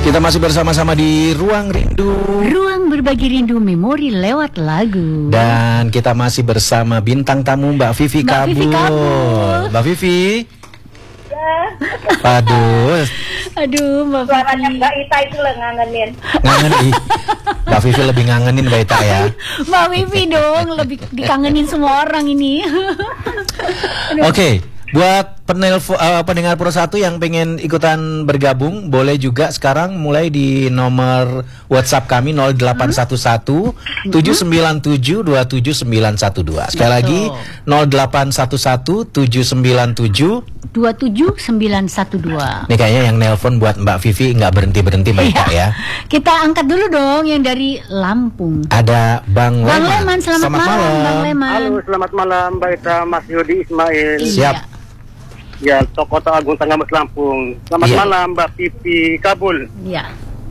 Kita masih bersama-sama di Ruang Rindu. Ruang berbagi rindu memori lewat lagu. Dan kita masih bersama bintang tamu Mbak Vivi Kabul. Mbak Vivi. Ya. Aduh, Mbak Suaranya Vivi. Mbak Ita itu lah ngangenin. ngangenin. Mbak Vivi lebih ngangenin Mbak Ita ya. Mbak Vivi dong, lebih dikangenin semua orang ini. Oke, buat pendengar Pro 1 yang pengen ikutan bergabung, boleh juga sekarang mulai di nomor WhatsApp kami 0811 797 27912. Sekali lagi 0811 797 27912. Ini kayaknya yang nelpon buat Mbak Vivi nggak berhenti-berhenti Mbak Ita ya. Kita angkat dulu dong yang dari Lampung. Ada Bang Leman, selamat malam Bang Leman. Halo, selamat malam Mbak Ita, Mas Yudi Ismail. Siap. Ya, Tokoh Agung Tengah Mas Lampung. Selamat Iya. malam Mbak Vivi Kabul. Iya.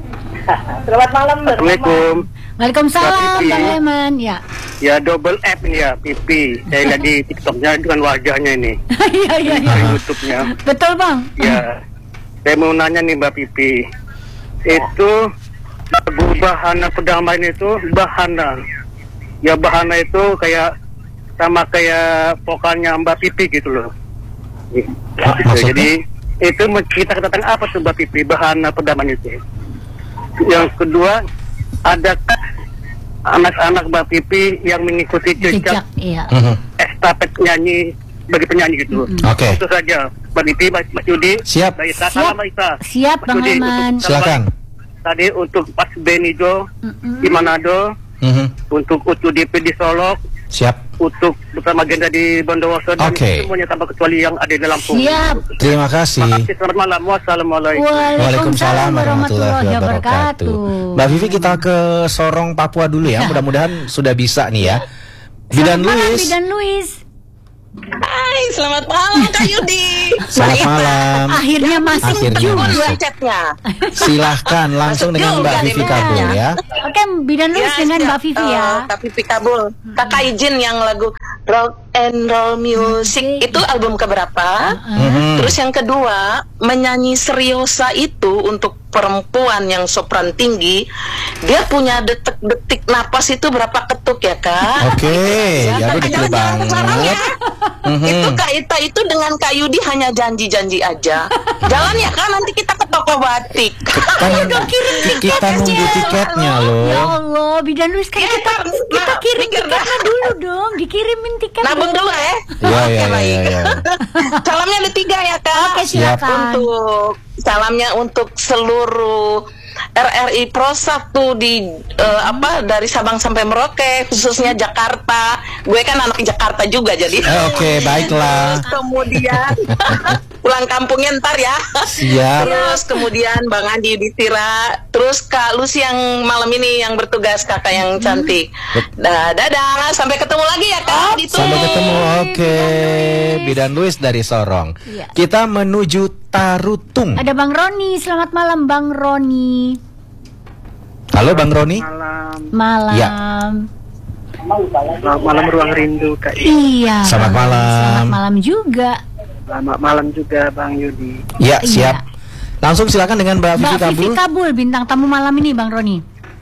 Selamat malam, Mbak. Assalamualaikum. Waalaikumsalam Mbak Vivi. Bang Leman. Ya. Ya, double F ini ya, Vivi. Saya lihat di TikToknya dengan wajahnya ini. Iya. Di YouTube-nya. Betul Bang. Ya, saya mau nanya nih Mbak Vivi. Itu lagu Bahana Perdamaian itu Bahana. Ya, Bahana itu kayak sama kayak vokalnya Mbak Vivi gitu loh. Maksudnya? Jadi itu menceritakan tentang apa tuh Mbak Pipi, Bahana Perdamaian itu. Yang kedua, adakah anak-anak Mbak Pipi yang mengikuti jejak Iya. estafet nyanyi bagi penyanyi gitu? Oke. Itu saja Mbak Pipi, Mas Yudi. Siap. Mbak Ita, Siap. salam Mbak Ita. Siap Mas Bang Yudi, Leman. untuk- Silakan. Tadi untuk Pas Benijo di Manado, untuk Ucu DP di Solok, Siap. untuk bersama agenda di Bondowoso dan Oke. semuanya tanpa kecuali yang ada di Lampung. Siap. Terima kasih. Makasih, selamat malam. Wassalamualaikum. Waalaikumsalam warahmatullahi wabarakatuh. Mbak Vivi, kita ke Sorong Papua dulu ya. Mudah-mudahan sudah bisa nih ya. Bidan Selamat malam, Luis. Bidan Luis. Hai, selamat malam Kak Yudi. Selamat malam. Akhirnya masuk Akhirnya juga. masuk. chatnya. Silahkan langsung Masuk dengan juga Mbak nih Vivi Kabul makanya. ya. Oke, Bidan Luis dengan siap. Mbak Vivi ya. Kak Vivi Kabul. Kakak izin yang lagu Rock and Roll Music itu album keberapa? Terus yang kedua, menyanyi seriosa itu untuk perempuan yang sopran tinggi, dia punya detik-detik napas itu berapa ketuk ya Kak? Oke, ya Kakak detail jangan sekarang banget. ya. Itu Kak Ita itu dengan Kak Yudi hanya janji-janji aja. Jalan ya Kak, nanti kita ke toko batik. Kan kita nunggu tiketnya Ya loh. Allah, Bidan Luis kan Ya, kita kirim mikir dah. tiketnya dulu dong, dikirimin tiket. Nabung dulu ya. Iya. Salamnya ada 3 ya Kak. Oke, silakan. Untuk salamnya untuk seluruh RRI Pro 1 di dari Sabang sampai Merauke, khususnya Jakarta. Gue kan anak Jakarta juga jadi. Oke, baiklah. Terus kemudian pulang kampungnya ntar ya. Siap. Terus kemudian Bang Andi di Tira. Terus Kak Lucy yang malam ini yang bertugas, kakak yang cantik. Dadah, sampai ketemu lagi ya Kak. Sampai ketemu. Oke, Bidan Luis dari Sorong. Iya. Kita menuju Tarutung. Ada Bang Roni, selamat malam Bang Roni. Halo Bang Roni. Malam. Malam. Ya. Selamat malam Ruang Rindu Kak. Iya. Selamat Bang Roni. malam. Selamat malam juga. Selamat malam juga Bang Yudi. Ya, siap. Langsung silakan dengan Mbak Vivi Mbak Vivi Kabul. Kabul, bintang tamu malam ini Bang Roni.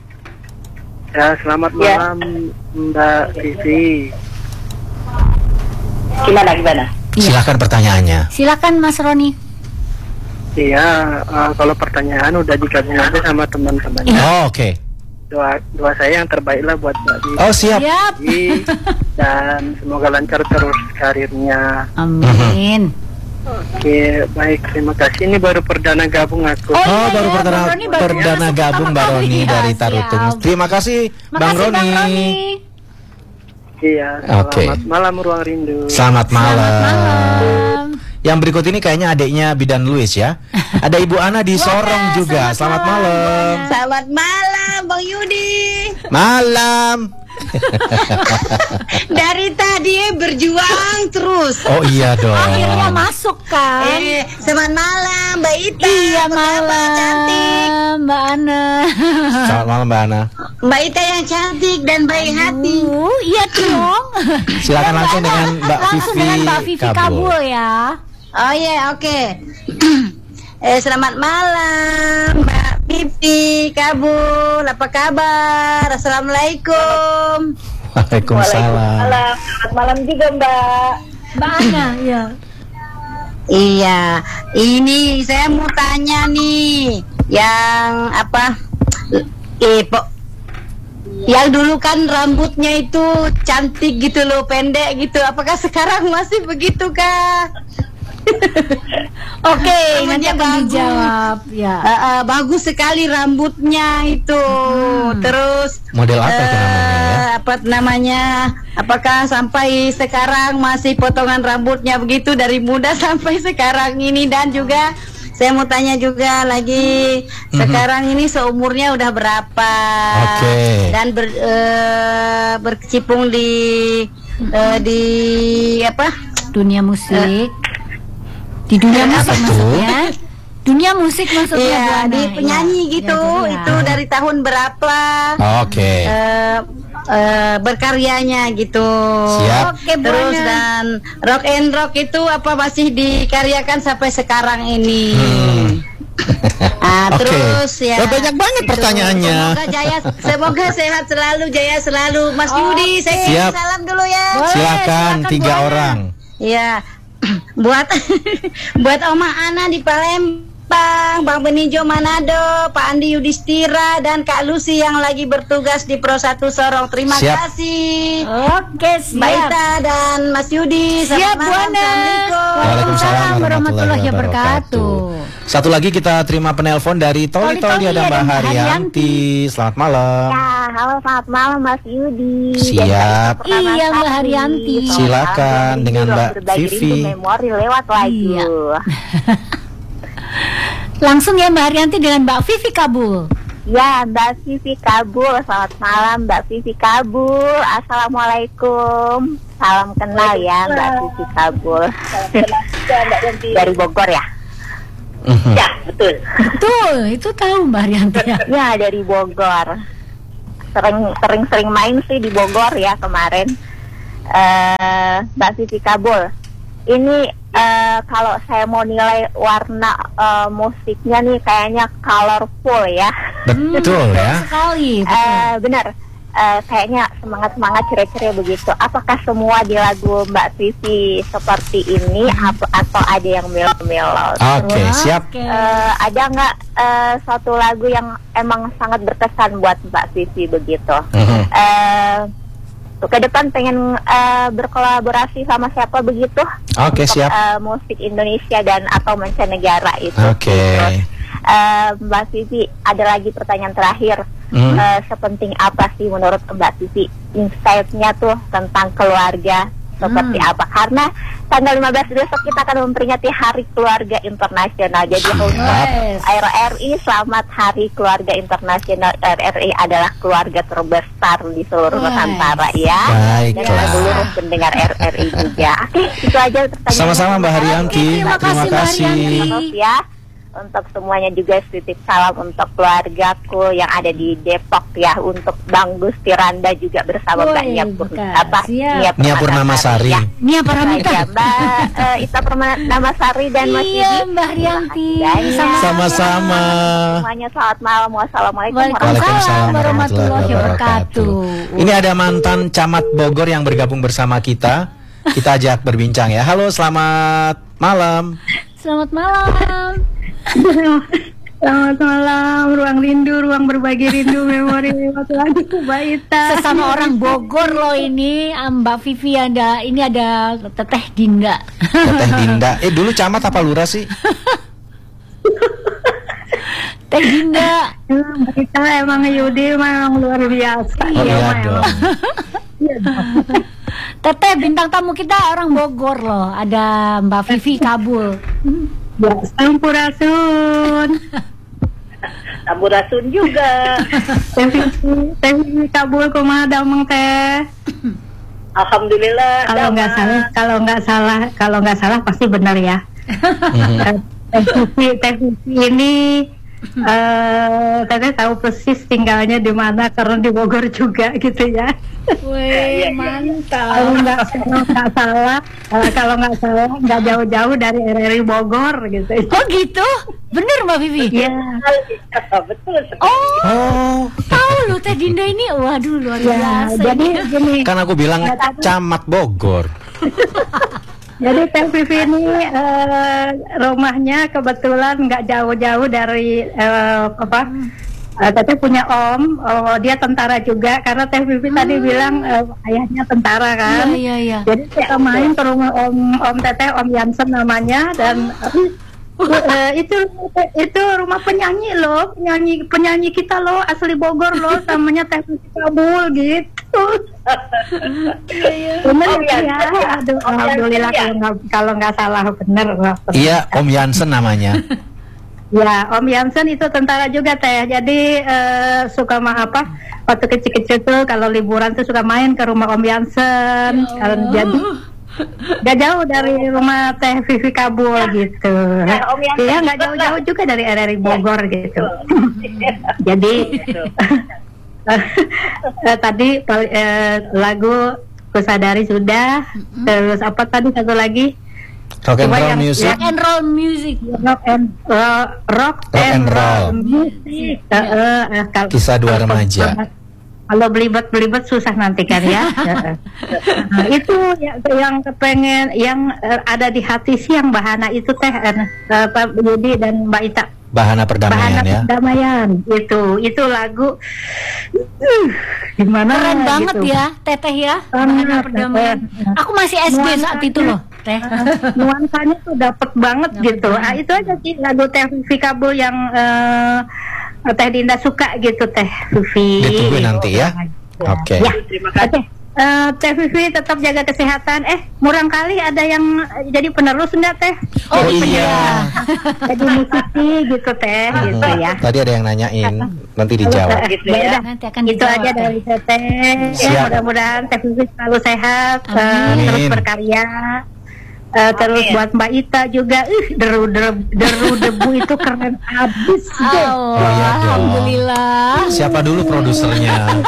Ya, selamat Ya. malam Mbak Vivi. Gimana? Iya. Silakan pertanyaannya. Silakan Mas Roni. Iya, kalau pertanyaan udah dijawabin aja sama teman-teman. Oh, oke. Doa saya yang terbaik lah buat Mbak Vivi. Oh, siap. Dan semoga lancar terus karirnya. Amin. Oke, baik, terima kasih. Ini baru perdana gabung aku. Oh, Oh, iya, baru Bang perdana, Roni baru perdana masuk gabung pertama Mbak kali. Roni Ya, dari Tarutung. siap. Terima kasih Bang Makasih Roni. Bang Roni. Iya, Oke. selamat malam Ruang Rindu. Selamat malam. Selamat malam. Yang berikut ini kayaknya adiknya Bidan Luis ya. Ada Ibu Ana di Sorong juga. Selamat malam. Selamat malam Bang Yudi. Malam. Dari tadi berjuang terus. Oh iya dong. Akhirnya masuk kan? Selamat malam Mbak Ita. Iya Apa kabar, malam cantik. Mbak Ana. Selamat malam Mbak Ana. Mbak Ita yang cantik dan baik hati. Iya dong. Silakan langsung dengan Mbak Langsung Vivi dengan Mbak Vivi Kabul ya. Oh iya, oke. Selamat malam Mbak Pipi Kabul, apa kabar? Assalamualaikum. Waalaikumsalam. Selamat malam juga Mbak. Mbak Ana, ya. Iya, ini saya mau tanya nih, yang apa? Yang dulu kan rambutnya itu cantik gitu loh, pendek gitu. Apakah sekarang masih begitu kah? Oke, nanti Rambutnya akan bagus. dijawab. Ya. Bagus sekali rambutnya itu. Terus Model apa itu namanya ya? apa namanya? Apakah sampai sekarang masih potongan rambutnya begitu dari muda sampai sekarang ini? Dan juga saya mau tanya juga lagi, sekarang ini seumurnya udah berapa? Oke. Dan berkecimpung di apa? Dunia musik. Di dunia musik Apa tuh? maksudnya. Dunia musik maksudnya Bu Iya, Ana. di penyanyi Iya. gitu. Iya. Itu dari tahun berapa? Oke. Berkaryanya gitu. Siap. Oke, Bu Terus Ana. dan rock and rock itu apa masih dikaryakan sampai sekarang ini? Oke. Terus ya. Oh, banyak banget pertanyaannya. Semoga sehat selalu, jaya selalu. Mas Yudi, saya kirim Siap. salam dulu ya. Boleh, Silakan Bu 3 Ana. orang. Ya. buat buat Oma Ana di Palembang, Bang Benijo Manado, Pak Andi Yudhistira dan Kak Lucy yang lagi bertugas di Pro 1 Sorong. Terima Siap. kasih. Oke, Mbak siap. Ita dan Mas Yudi. Siap, Selamat Bu malam. Ana. Assalamualaikum. Waalaikumsalam warahmatullahi wabarakatuh. Satu lagi kita terima penelpon dari Toli Toli, ada Mbak ada Mbak Haryanti. Selamat malam. Ya, halo selamat malam Mas Yudi. Siap. Iya, Mbak Haryanti. Silakan dengan Mbak Vivi. Memori lewat lagu. Iya. Langsung ya Mbak Haryanti dengan Mbak Vivi Kabul. Ya, Mbak Vivi Kabul. Selamat malam Mbak Vivi Kabul. Assalamualaikum. Salam kenal ya Mbak Vivi Kabul. Dari Bogor ya? Ya, betul. Betul, itu tahu Mbak Haryanti ya. Ya, dari Bogor. Sering main sih di Bogor ya kemarin. Mbak Vivi Kabul. Ini kalau saya mau nilai warna musiknya nih kayaknya colorful ya. Betul ya. Sekali. Betul. Benar. Kayaknya semangat ceria-ceria begitu. Apakah semua di lagu Mbak Vivi seperti ini atau ada yang melo-melo? Oke, siap. Oke. Ada nggak suatu lagu yang emang sangat berkesan buat Mbak Vivi begitu? Ke depan pengen berkolaborasi sama siapa begitu? Oke, Untuk, siap. musik Indonesia dan atau mancanegara itu. Oke. Terus, Mbak Vivi, ada lagi pertanyaan terakhir. Sepenting apa sih menurut Mbak Vivi insight-nya tuh tentang keluarga seperti apa? Karena tanggal 15 besok kita akan memperingati Hari Keluarga Internasional. Jadi untuk RRI, selamat Hari Keluarga Internasional. RRI adalah keluarga terbesar di seluruh Nusantara ya. Dan Baiklah. seluruh pendengar RRI juga. Oke, itu aja pertanyaan. Sama-sama Mbak Haryanti. Terima kasih, Mbak Haryanti. Terus ya, untuk semuanya juga titip salam untuk keluargaku yang ada di Depok ya, untuk Bang Gusti Randa juga bersama Mbak Woi, Nia bukan. Siap. Nia Purnamasari. ya. Nia Paramita. Ya, Mbak Ita Purnamasari dan Mas Iya, Yudi. Mbak Haryanti. Sama-sama. Semuanya selamat malam. Wassalamualaikum Waalaikumsalam warahmatullahi wabarakatuh. Ini ada mantan camat Bogor yang bergabung bersama kita. Kita ajak berbincang ya. Halo, selamat malam. Selamat malam. Selamat malam, ruang rindu, ruang berbagi rindu, memori lewat lagu Mbak Ita. Sesama orang Bogor loh ini, Mbak Vivi ada, ini ada Teteh Dinda. Teteh Dinda. Dulu camat apa lurah sih? Teh Dinda. Mbak Ita emang Yudi memang luar biasa. Oh iya dong. Teteh bintang tamu kita orang Bogor loh. Ada Mbak Vivi Kabul. Ya, Sampurasun. Sampurasun juga. Teh Kabul kumaha damang teh. Alhamdulillah. Kalau nggak salah pasti benar ya. Teh Vivi ini Teteh tahu persis tinggalnya di mana karena di Bogor juga gitu ya. Wih, mantap. Kalau nggak salah nggak jauh-jauh dari RRI Bogor gitu. Oh gitu? Bener Mbak Vivi? Iya. Betul. Oh, tahu loh Teh Dinda ini. Waduh, luar Ya, biasa. jadi gini. Kan aku bilang camat Bogor. Jadi Teh Vivi ini rumahnya kebetulan nggak jauh-jauh dari Teteh punya om, dia tentara juga karena Teh Vivi tadi bilang ayahnya tentara kan. Iya. Jadi kita main ke rumah om Teteh, Om Yansen namanya, dan itu rumah penyanyi loh, penyanyi kita loh, asli Bogor loh, namanya Teh Vivi Kabul gitu. Bener ya? Aduh, alhamdulillah kalau nggak salah bener. Iya, Om Yansen namanya. Ya, Om Yansen itu tentara juga Teh. Jadi suka waktu kecil-kecil tuh kalau liburan tuh suka main ke rumah Om Yansen. Jadi gak jauh dari rumah Teh Vivi Kabul gitu. Iya, nggak jauh-jauh juga dari RRI Bogor gitu. Jadi tadi lagu Kusadari sudah. Terus apa tadi satu lagi? Rock and roll music. Rock and roll music. Rock and roll music. Kisah dua remaja. Kalau belibet susah nanti kan ya. Itu yang kepengen, yang ada di hati sih yang Bahana itu Teh Pak Yudi dan Mbak Ita. Bahana Perdamaian ya. Perdamaian itu lagu gimana? Keren banget gitu. Ya, Teteh ya. Bahana Perdamaian. Aku masih SD saat itu loh, Teh. Nuansanya tuh dapet banget gitu. Itu aja sih lagu Teh Vivi Kabul yang Teh Dinda suka gitu Teh Vivi. Ditunggu nanti ya. Oke. Ya, terima kasih. Teh Vivi tetap jaga kesehatan. Murang kali ada yang jadi penerus enggak Teh? Oh iya. Jadi musisi gitu Teh, gitu ya. Tadi ada yang nanyain, nanti dijawab. Gitu ya. Nanti akan Itu dijawab, aja Teh. dari Teteh. Siap. Mudah-mudahan Teh Vivi selalu sehat, Amin. terus berkarya. Terus buat Mbak Ita juga, deru debu itu keren abis. Oh, iya dong. Alhamdulillah. Siapa dulu produsernya?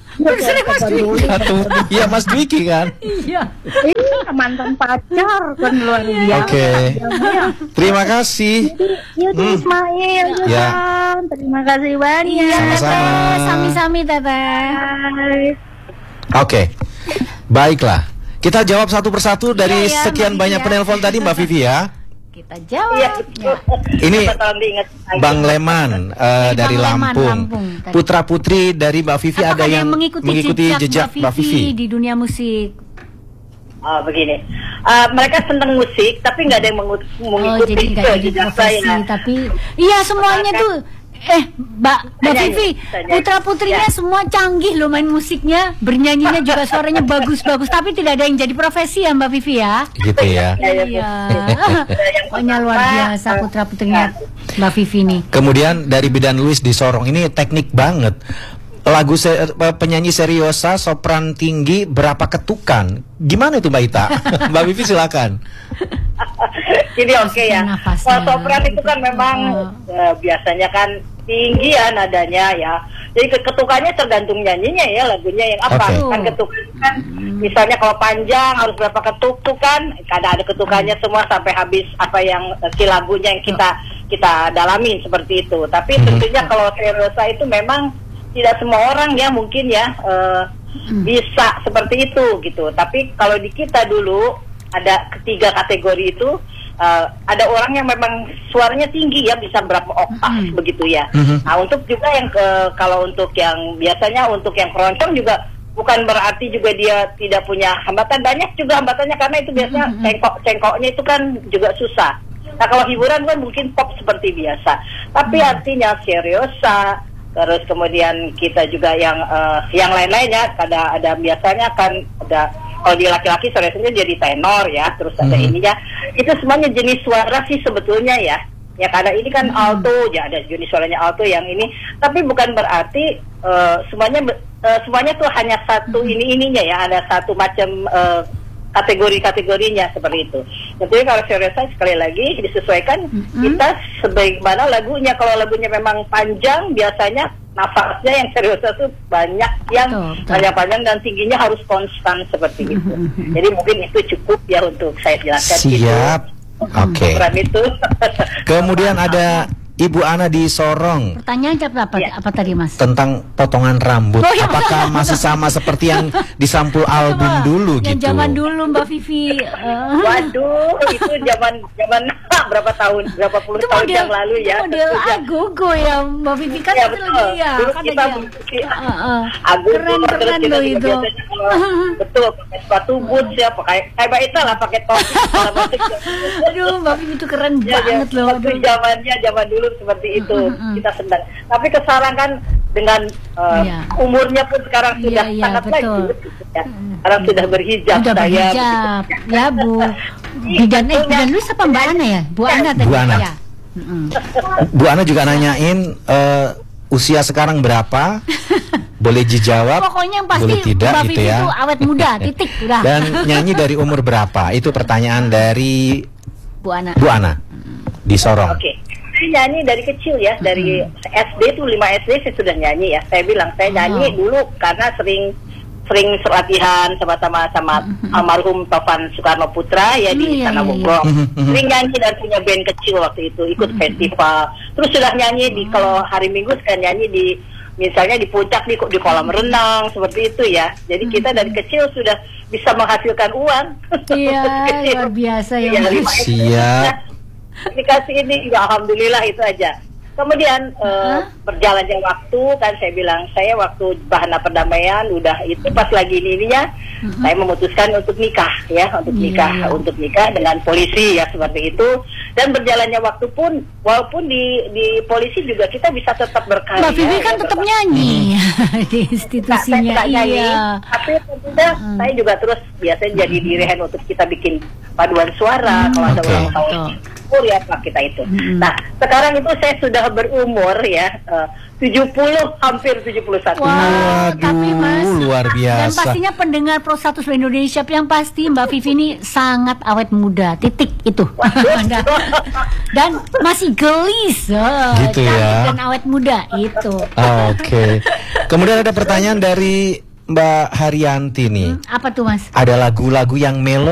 Iya Mas Dwiki kan. Iya. Mantan pacar kan luar biasa. Oke. Terima kasih. Yudi Ismail juga. Ya. Terima kasih banyak. Iya, Sama-sama. Teteh. Sami-sami Teteh. Hai. Oke. Baiklah. Kita jawab satu persatu dari Iya, sekian Mbak banyak Vivi ya. penelpon tadi Mbak Vivi ya. Kita jawab. Iya, Ya. Ini tolong diingat lagi. Bang Leman dari Bang Leman, Lampung. Lampung. Putra putri dari Mbak Vivi Apakah ada yang mengikuti jejak Mbak Vivi. di dunia musik? Begini, mereka senang musik, tapi nggak ada yang Oh, mengikuti jadi nggak jadi jejak profesi, saya. tapi iya semuanya tuh. Mbak Tanya, Vivi, tanya. putra putrinya Ya. semua canggih loh main musiknya, bernyanyinya juga suaranya bagus-bagus, tapi tidak ada yang jadi profesi ya Mbak Vivi ya. Gitu ya. Iya. Pokoknya luar biasa putra putrinya Mbak Vivi nih. Kemudian dari Bidan Luis di Sorong, ini teknik banget. Lagu penyanyi seriosa sopran tinggi berapa ketukan? Gimana itu Mbak Ita? Mbak Vivi silakan. Jadi oke ya. Nafasnya. Kalau sopran itu kan memang biasanya kan tinggi ya nadanya ya. Jadi ketukannya tergantung nyanyinya ya, lagunya yang apa. Oke. Kan ketukan kan misalnya kalau panjang harus berapa ketuk tuh kan. Kadang ada ketukannya semua sampai habis apa yang si lagunya yang kita dalamin seperti itu. Tapi tentunya kalau seriosa itu memang tidak semua orang ya mungkin ya bisa seperti itu gitu. Tapi kalau di kita dulu ada ketiga kategori itu, ada orang yang memang suaranya tinggi ya, bisa berapa oktav begitu ya. Nah untuk juga yang kalau untuk yang biasanya untuk yang keroncong juga bukan berarti juga dia tidak punya hambatan, banyak juga hambatannya karena itu biasanya cengkoknya itu kan juga susah. Nah kalau hiburan kan mungkin pop seperti biasa, tapi artinya seriosa. Terus kemudian kita juga yang lain-lainnya ada biasanya kan ada, kalau di laki-laki seriusnya jadi tenor ya, terus ada ininya, itu semuanya jenis suara sih sebetulnya ya karena ini kan alto ya, ada jenis suaranya alto yang ini, tapi bukan berarti semuanya tuh hanya satu ininya ya, ada satu macam kategori-kategorinya seperti itu. Tentunya kalau seriosa sekali lagi disesuaikan kita sebagaimana lagunya. Kalau lagunya memang panjang, biasanya nafasnya yang seriosa itu banyak, yang panjang-panjang dan tingginya harus konstan seperti itu. Jadi mungkin itu cukup ya untuk saya jelaskan. Siap. Oke. Program itu. Kemudian ada Ibu Ana di Sorong. Pertanyaan apa tadi, Mas? Tentang potongan rambut. Apakah masih sama seperti yang di sampul album dulu yang gitu? zaman dulu Mbak Vivi. Waduh, itu zaman berapa puluh itu tahun model, yang lalu ya. Itu model Agogo ya Mbak Vivi kan Ya, itu betul. lagi ya. Dulu Kan kita Agogo, keren kita loh juga itu. biasanya betul pakai sepatu boots ya, pakai kayak itu lah, pakai topi segala macam. Aduh, Mbak Vivi itu keren Ya, banget loh. waktu zaman dulu seperti itu kita senang. Tapi sekarang kan dengan umurnya pun sekarang sudah sangat betul. lagi ya. Sekarang sudah berhijab Sudah saya. berhijab. Ya, Bu. Bidan lu siapa Mbak Ana ya? Bu Ana tadi. Bu Ana. Ya. Bu Ana juga nanyain usia sekarang berapa? Boleh dijawab, Pokoknya yang pasti boleh tidak Mbak gitu Vivi ya. itu awet muda, titik udah. Dan nyanyi dari umur berapa? Itu pertanyaan dari Bu Ana. Bu Ana di Sorong. Oke. Saya nyanyi dari kecil ya, dari SD tuh 5 SD saya sudah nyanyi ya. Saya bilang saya nyanyi dulu karena sering latihan sama almarhum Taufan Soekarno Putra ya di Istana Bogor. Sering nyanyi dan punya band kecil waktu itu, ikut festival. Terus sudah nyanyi di kalau hari Minggu saya nyanyi di misalnya di puncak di kolam renang seperti itu ya. Jadi kita dari kecil sudah bisa menghasilkan uang. Iya, luar biasa ya. Siap. Dikasih ini ya alhamdulillah itu aja. Kemudian berjalannya waktu kan saya bilang saya waktu Bahana Perdamaian udah itu pas lagi ininya saya memutuskan untuk nikah ya, untuk nikah dengan polisi ya seperti itu. Dan berjalannya waktu pun walaupun di polisi juga kita bisa tetap berkarya. Mbak Vivi kan tetap nyanyi di institusinya. Iya. Tapi tentunya saya juga terus biasanya jadi direhen untuk kita bikin paduan suara kalau ada ulang tahun. Ya Pak kita itu. Nah sekarang itu saya sudah berumur ya 70 hampir 71. Wah, tapi Mas luar biasa. Dan pastinya pendengar Pro 1 seluruh Indonesia yang pasti Mbak Vivi ini sangat awet muda. Titik itu. Dan masih gelis. Gitu ya. Dan awet muda itu. Oke. Kemudian ada pertanyaan dari Mbak Haryanti nih. Apa tuh Mas? Ada lagu-lagu yang melo